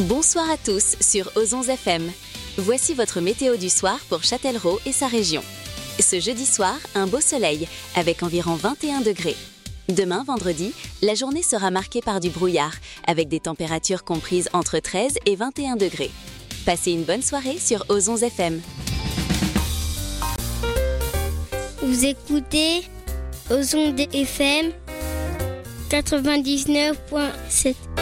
Bonsoir à tous sur Ozons FM. Voici votre météo du soir pour Châtellerault et sa région. Ce jeudi soir, un beau soleil avec environ 21 degrés. Demain, vendredi, la journée sera marquée par du brouillard avec des températures comprises entre 13 et 21 degrés. Passez une bonne soirée sur Ozons FM. Vous écoutez Ozons FM 99.7.